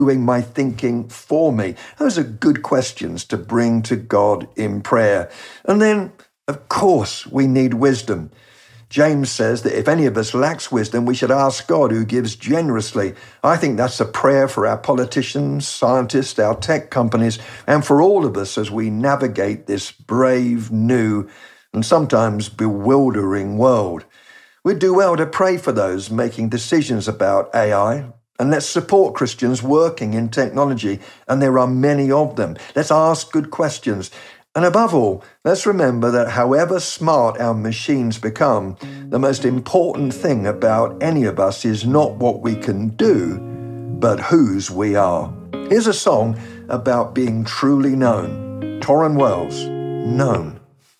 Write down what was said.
doing my thinking for me? Those are good questions to bring to God in prayer. And then, of course, we need wisdom. James says that if any of us lacks wisdom, we should ask God, who gives generously. I think that's a prayer for our politicians, scientists, our tech companies, and for all of us as we navigate this brave, new, and sometimes bewildering world. We'd do well to pray for those making decisions about AI, and let's support Christians working in technology, and there are many of them. Let's ask good questions. And above all, let's remember that however smart our machines become, the most important thing about any of us is not what we can do, but whose we are. Here's a song about being truly known. Torrin Wells, Known.